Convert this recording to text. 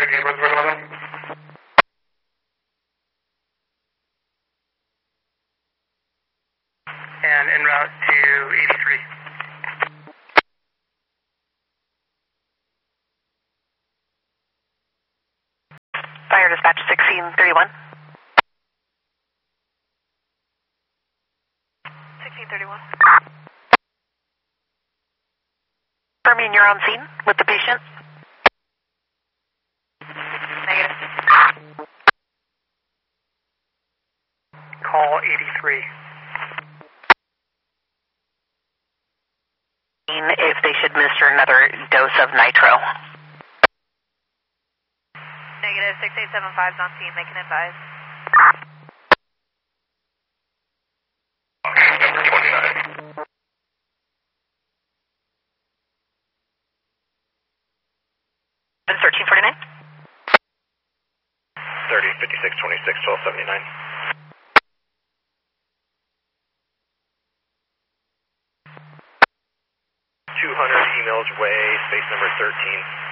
And en route to 83. Fire dispatch 1631. 1631. Confirming you're on scene with the patient. Negative. Call 83. If they should administer another dose of nitro. Negative 6875 is on scene, making advise. Number 29. 1349. 30, 56, 26, 1279. 200 emails way, space number 13.